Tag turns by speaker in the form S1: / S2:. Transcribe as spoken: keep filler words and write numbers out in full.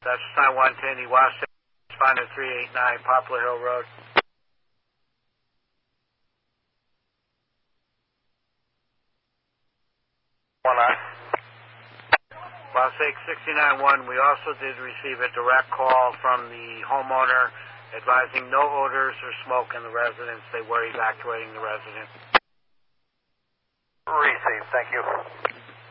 S1: That's nine one ten Iwasa, responding three eight nine Poplar Hill Road.
S2: One nine.
S1: Los Lake sixty-nine one, we also did receive a direct call from the homeowner advising no odors or smoke in the residence. They were evacuating the residence.
S2: Received, thank you.